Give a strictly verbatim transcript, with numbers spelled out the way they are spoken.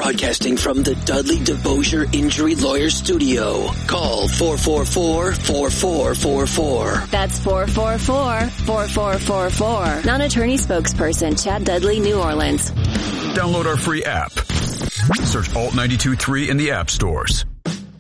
broadcasting from the Dudley DeBosier Injury Lawyer Studio. Call four four four, four four four four. That's four four four, four four four four. Non-attorney spokesperson, Chad Dudley, New Orleans. Download our free app. Search Alt ninety-two point three in the app stores.